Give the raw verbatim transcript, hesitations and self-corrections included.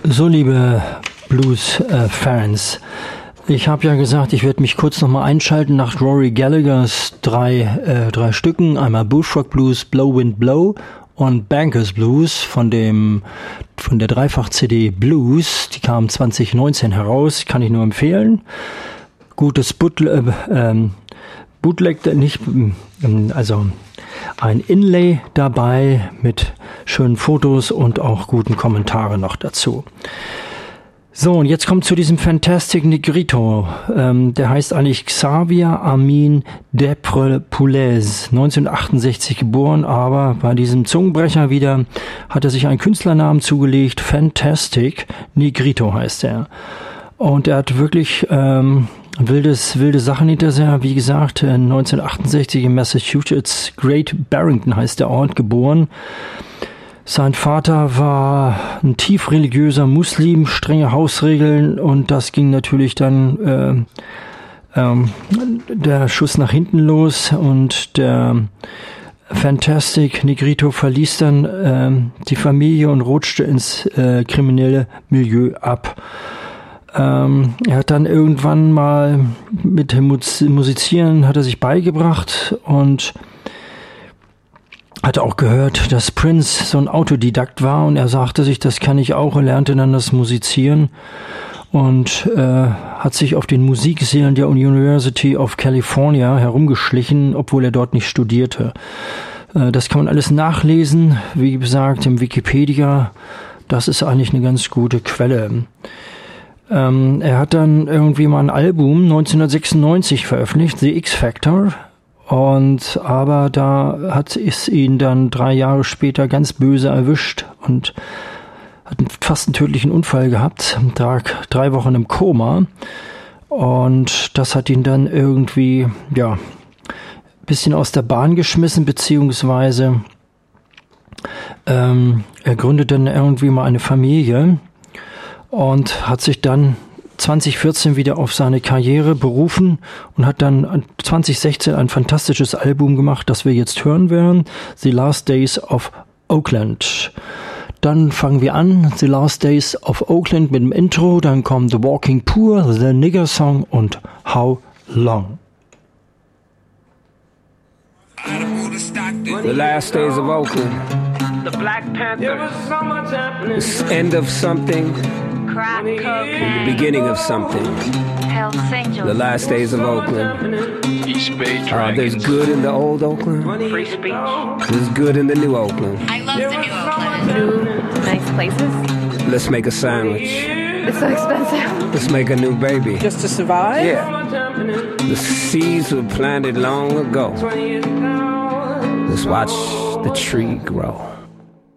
So, liebe Blues-Fans, ich habe ja gesagt, ich werde mich kurz nochmal einschalten nach Rory Gallaghers drei, äh, drei Stücken. Einmal Bullfrog Blues, Blow Wind Blow und Bankers Blues von dem von der Dreifach-C D Blues. Die kam zwanzig neunzehn heraus, kann ich nur empfehlen. Gutes Bootleg, äh, ähm, Bootleg, nicht, äh, also ein Inlay dabei mit schönen Fotos und auch guten Kommentaren noch dazu. So, und jetzt kommt zu diesem Fantastic Negrito. Ähm, der heißt eigentlich Xavier Amin Desprez, neunzehnhundertachtundsechzig geboren, aber bei diesem Zungenbrecher wieder hat er sich einen Künstlernamen zugelegt. Fantastic Negrito heißt er. Und er hat wirklich ähm, wildes, wilde Sachen hinter sich. Wie gesagt, neunzehnhundertachtundsechzig in Massachusetts, Great Barrington heißt der Ort, geboren. Sein Vater war ein tief religiöser Muslim, strenge Hausregeln, und das ging natürlich dann äh, ähm, der Schuss nach hinten los, und der Fantastic Negrito verließ dann äh, die Familie und rutschte ins äh, kriminelle Milieu ab. Ähm, er hat dann irgendwann mal mit dem Musizieren hat er sich beigebracht und hatte auch gehört, dass Prince so ein Autodidakt war, und er sagte sich, das kann ich auch. Er lernte dann das Musizieren und äh, hat sich auf den Musiksälen der University of California herumgeschlichen, obwohl er dort nicht studierte. Äh, das kann man alles nachlesen, wie gesagt, im Wikipedia. Das ist eigentlich eine ganz gute Quelle. Ähm, er hat dann irgendwie mal ein Album neunzehnhundertsechsundneunzig veröffentlicht, The X Factor. Und aber da hat es ihn dann drei Jahre später ganz böse erwischt und hat fast einen tödlichen Unfall gehabt, lag drei Wochen im Koma, und das hat ihn dann irgendwie ja ein bisschen aus der Bahn geschmissen, beziehungsweise ähm, er gründete dann irgendwie mal eine Familie und hat sich dann zwanzig vierzehn wieder auf seine Karriere berufen und hat dann zwanzig sechzehn ein fantastisches Album gemacht, das wir jetzt hören werden, The Last Days of Oakland. Dann fangen wir an, The Last Days of Oakland mit dem Intro, dann kommt The Walking Poor, The Nigger Song und How Long. The Last Days of Oakland. The Black Panthers. The end of something. Crack The beginning of something. Hells Angels. The Last Days of Oakland. East Bay Uh, Dragons. there's good in the old Oakland. Free speech. There's good in the new Oakland. I love the new Oakland. Nice places. Let's make a sandwich. It's so expensive. Let's make a new baby. Just to survive? Yeah. The seeds were planted long ago. Let's watch the tree grow.